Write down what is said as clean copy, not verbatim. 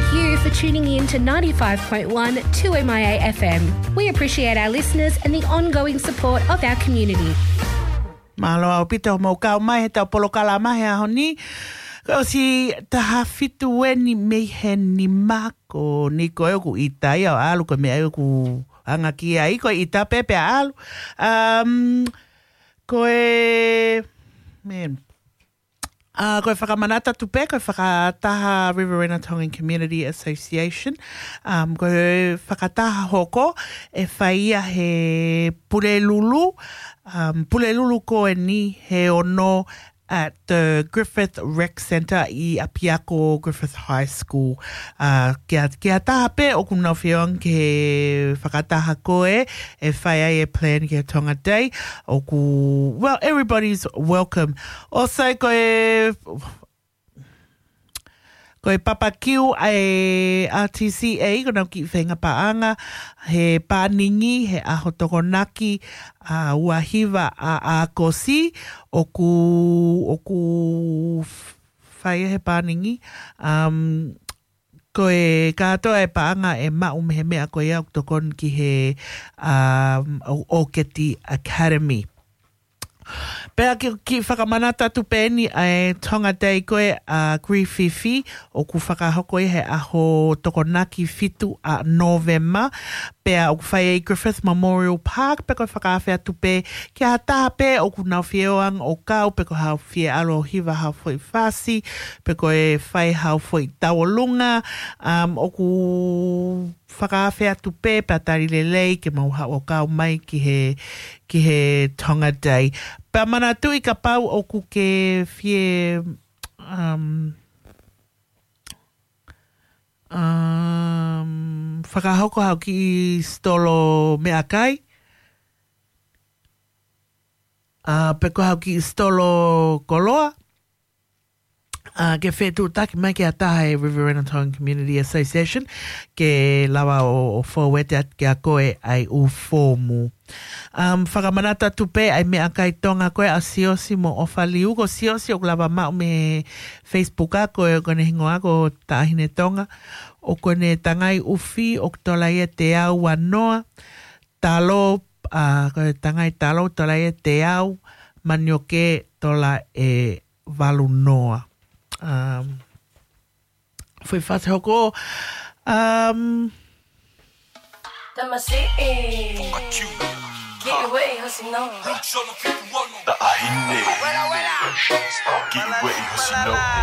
you for tuning in to 95.1 2MIA FM. We appreciate our listeners and the ongoing support of our community. Malo au pita mo kau mai he tau polokala mai a honi. Ko si taha fitu ni mehen ni mako ni ko ku ita ia alu ko me ku anga ki ai ko ita pepe alu. Ko man. Koe whakamanata tupe, koe whakataha Riverina Tongan Community Association. Koe whakataha hoko e whaia he pulelulu. Pulelulu koe ni he ono at the Griffith Rec Centre I Apiako Griffith High School. Kia taha pe o kuna whiong ke whakataha koe e whai e plan kia Tonga Day. Well, everybody's welcome. Also, koe papakiu ai RTCA, kona ki whenga paanga, he pāningi, he aho tokonaki, uahiva a kosi, oku whaia he pāningi. Koe katoa e paanga e mau mehe mea koe au tokon ki he Oketi Academy. Pea ki whakamanata tupeni ai Tonga Day koe Grififi o ku whakahoko he aho tokonaki fitu a November. Pea o ku whai e Griffith Memorial Park pe koe whakawhia tupe ki a taha pe o ku nau whieoang o kau pe koe hau whie alo hiva hau fwoi whasi pe koe whai hau fwoi tawalunga o ku whakawhia tupe pe atari lelei ke mau hau o kau mai ki he Tonga Day. Pa mana tu I ka pau o ku ke fie whakahoko hau ki stolo mea kai. Peko hau ki stolo koloa. Ke whetu taki mai ke ataha e Riverina Tongan Community Association ke lawa o whauete at ke a koe ai ufomu. Whakamanata tupe ai mea kai tonga koe a siosi mo ofaliu ko siosi o lawa mau me Facebook a koe o kone hingoa ko tahine tonga o kone tangai ufi o tolai e te au wanoa talo koe tangai talo tolai e te au manioke tola e valunoa. Foi fácil hoko Get away, Hosino. The Ahine. Get away, Hosino.